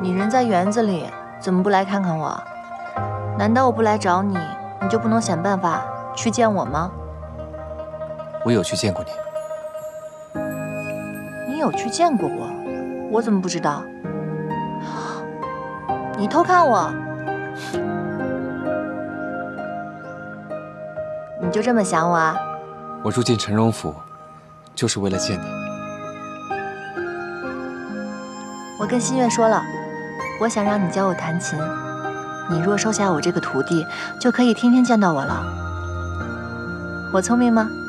你人在园子里，怎么不来看看我？难道我不来找你，你就不能想办法去见我吗？ 我有去见过你。 你有去见过我？我怎么不知道？你偷看我？你就这么想我啊？ 我住进陈荣府，就是为了见你。 我跟新月说了，我想让你教我弹琴。你若收下我这个徒弟，就可以天天见到我了。我聪明吗？